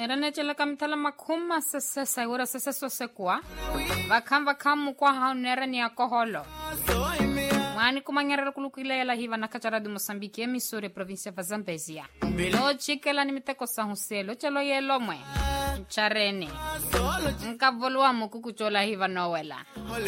Rane chela kamithala makhuma sesesa ura seseso sekwa. Vakam kwa haunera ni alkoholo. Mwani kumanyerera kulukilela hiva na kachara de Mosambiki emisore provincia va Zambezia. Lo chikela ni miteko sahuselo chelo yelo mwe. Charene. Nkavolwa mukukuchola hiva nowela.